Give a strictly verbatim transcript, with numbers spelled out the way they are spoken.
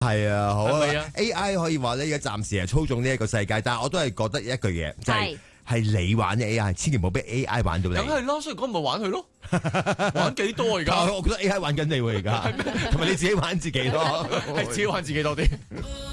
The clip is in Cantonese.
係啊，好啊係咪啊 ，A I 可以話咧，而家暫時係操縱呢一個世界，但係我都係覺得一句嘢，就係、 係係你玩嘅 A I，千祈唔好俾 A I 玩到你。 梗係啦，所以講咪玩佢咯，玩幾多而家？ 我覺得 A I 玩緊你喎，而家，同埋你自己玩自己咯， 係自己玩自己多啲。